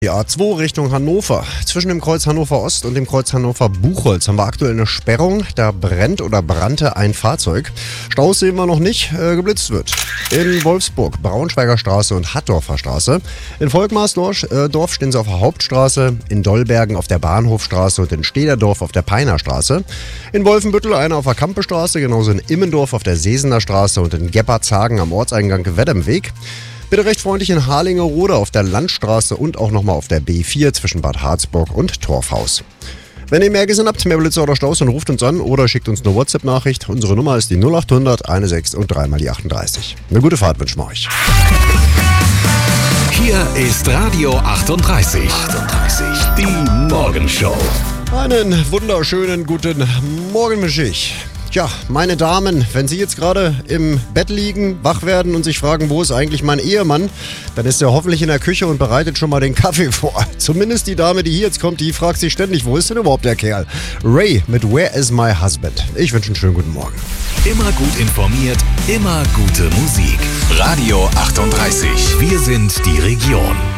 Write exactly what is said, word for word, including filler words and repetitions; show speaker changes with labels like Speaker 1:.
Speaker 1: Die A zwei Richtung Hannover. Zwischen dem Kreuz Hannover Ost und dem Kreuz Hannover Buchholz haben wir aktuell eine Sperrung. Da brennt oder brannte ein Fahrzeug. Staus sehen wir noch nicht, äh, geblitzt wird. In Wolfsburg, Braunschweiger Straße und Hattorfer Straße. In Volkmarsdorf äh, Dorf stehen sie auf der Hauptstraße. In Dollbergen auf der Bahnhofstraße und in Stederdorf auf der Peinerstraße. In Wolfenbüttel einer auf der Kampestraße, genauso in Immendorf auf der Sesener Straße und in Gebhardshagen am Ortseingang Weddemweg. Bitte recht freundlich in Harlingerode auf der Landstraße und auch nochmal auf der B vier zwischen Bad Harzburg und Torfhaus. Wenn ihr mehr gesehen habt, mehr Blitzer oder Staus, dann ruft uns an oder schickt uns eine WhatsApp-Nachricht. Unsere Nummer ist die null acht hundert sechzehn und dreimal die achtunddreißig. Eine gute Fahrt wünschen wir euch.
Speaker 2: Hier ist Radio achtunddreißig. achtunddreißig. Die Morgenshow.
Speaker 1: Einen wunderschönen guten Morgen wünsche ich. Tja, meine Damen, wenn Sie jetzt gerade im Bett liegen, wach werden und sich fragen, wo ist eigentlich mein Ehemann, dann ist er hoffentlich in der Küche und bereitet schon mal den Kaffee vor. Zumindest die Dame, die hier jetzt kommt, die fragt sich ständig, wo ist denn überhaupt der Kerl? Ray mit Where is my husband? Ich wünsche einen schönen guten Morgen.
Speaker 2: Immer gut informiert, immer gute Musik. Radio achtunddreißig. Wir sind die Region.